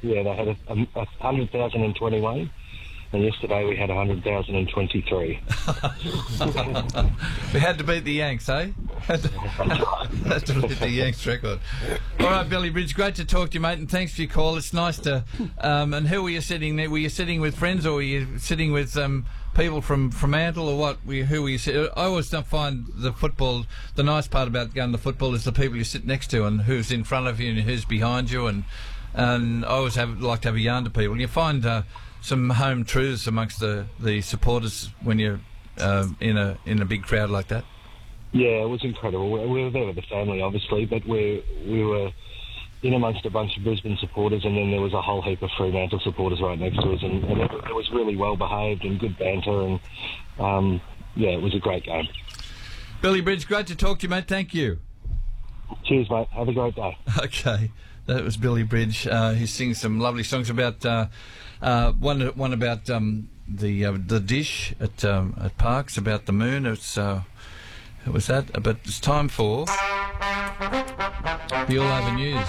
Yeah, they had 100,021, and yesterday we had 100,023. We had to beat the Yanks, eh? Had to beat the Yanks record. All right, Billy Bridge, great to talk to you, mate, and thanks for your call. It's nice to... and who were you sitting there? Were you sitting with friends, or were you sitting with people from Fremantle, or what? Who were you sitting... I always don't find the football... The nice part about going to football is the people you sit next to and who's in front of you and who's behind you, and I always like to have a yarn to people. You find some home truths amongst the supporters when you're in a big crowd like that. Yeah, it was incredible. We were there with the family, obviously, but we were in amongst a bunch of Brisbane supporters, and then there was a whole heap of Fremantle supporters right next to us, and it was really well behaved and good banter, and yeah, it was a great game. Billy Bridge, great to talk to you, mate. Thank you. Cheers, mate. Have a great day. Okay, that was Billy Bridge. He sings some lovely songs about one about the dish at Parks, about the moon. It was that, but it's time for the All Over News.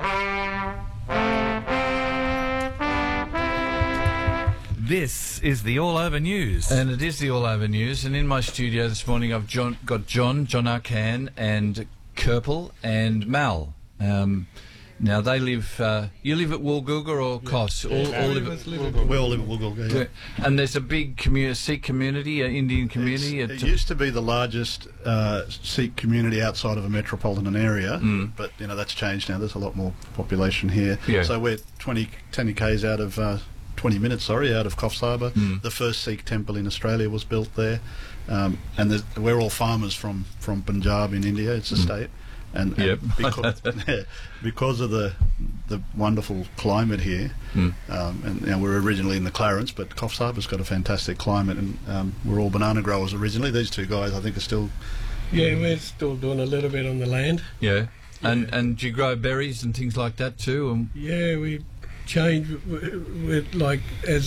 This is the All Over News. And it is the All Over News. And in my studio this morning I've got John Arcan and Kerpel and Mal. Now they live... you live at Woolgoolga or Coss? We all live at Woolgoolga, yeah. And there's a big Sikh community, Indian community. It used to be the largest Sikh community outside of a metropolitan area, but that's changed now. There's a lot more population here. Yeah. So we're 20 k's out of 20 minutes, out of Coffs Harbour. The first Sikh temple in Australia was built there, and we're all farmers from Punjab in India. It's a state. And because of the wonderful climate here, and we're originally in the Clarence, but Coffs Harbour's got a fantastic climate, and we're all banana growers originally. These two guys, I think, are still... Yeah, we're still doing a little bit on the land. Yeah. And do you grow berries and things like that too? Yeah, we change with like, as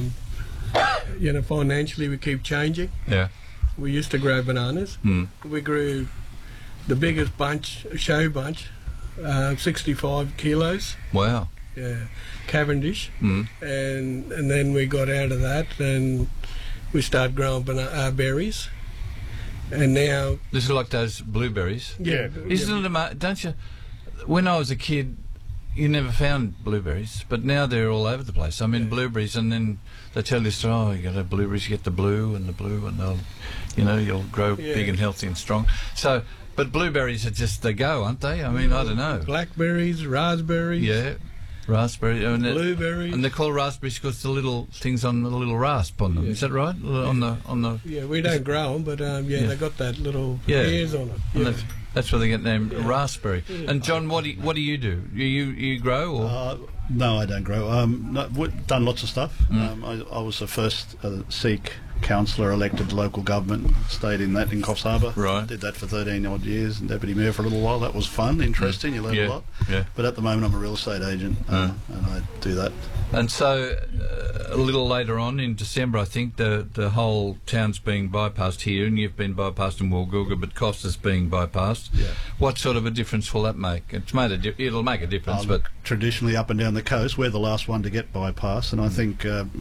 financially we keep changing. Yeah. We used to grow bananas. We grew the biggest show bunch, 65 kilos. Wow. Yeah, Cavendish. And then we got out of that and we started growing berries. And now... This is like those blueberries. Yeah. Isn't it don't you... When I was a kid, you never found blueberries, but now they're all over the place. I mean, blueberries, and then they tell you, you got to have blueberries, you get the blue, and they'll, you'll grow big and healthy and strong. So... But blueberries are just, they go, aren't they? I mean, I don't know. Blackberries, raspberries. Yeah, raspberry. Blueberries. And they're called raspberries because the little things on the little rasp on them. Is that right? On the. Yeah, we don't grow them, but they got that little hairs on it. Yeah. And that's where they get named raspberry. Yeah. And John, what do you do? You grow or? No, I don't grow. We've done lots of stuff. I was the first Sikh councillor elected to local government, stayed in Coffs Harbour. Right. Did that for 13 odd years, and deputy mayor for a little while. That was fun, interesting, you learn a lot. Yeah. But at the moment I'm a real estate agent, and I do that. And so a little later on in December, I think, the whole town's being bypassed here, and you've been bypassed in Woolgoolga, but Coffs is being bypassed. Yeah. What sort of a difference will that make? It'll make a difference, but... Traditionally up and down the coast, we're the last one to get bypassed, and I think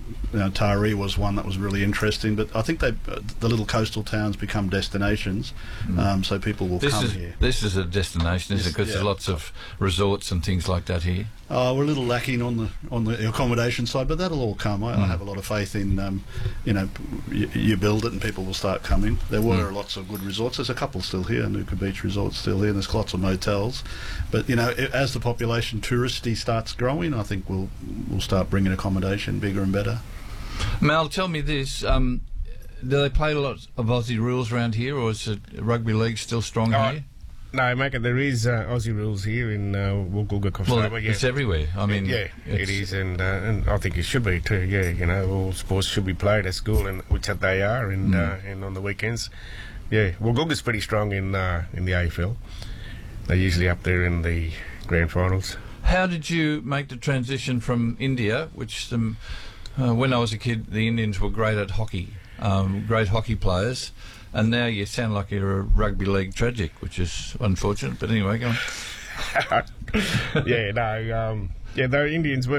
Taree was one that was really interesting, but I think the little coastal towns become destinations, so people will come here. This is a destination, isn't it? Because there's lots of resorts and things like that here. We're a little lacking on the accommodation side, but that'll all come. I have a lot of faith in, you build it and people will start coming. There were lots of good resorts. There's a couple still here, Nuka Beach Resort's still here, and there's lots of motels. But, as the population touristy starts growing, I think we'll start bringing accommodation bigger and better. Mal, tell me this. Do they play a lot of Aussie rules around here, or is it rugby league still strong here? No, mate, there is Aussie rules here in Woolgoolga, Coffs Harbour. It's everywhere. I mean, it is, and I think it should be too. Yeah, all sports should be played at school, and which they are, and on the weekends. Yeah, Woolgoolga's pretty strong in the AFL. They're usually up there in the grand finals. How did you make the transition from India, which when I was a kid, the Indians were great at hockey, great hockey players, and now you sound like you're a rugby league tragic, which is unfortunate. But anyway, go on. The Indians were